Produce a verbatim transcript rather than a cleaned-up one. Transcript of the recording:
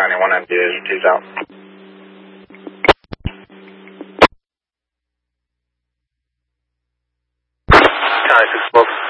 County, one M D is T's out. County six twelve.